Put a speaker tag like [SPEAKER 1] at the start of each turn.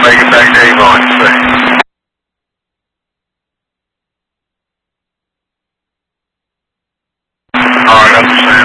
[SPEAKER 1] make it back to Avon, say. Alright, understand.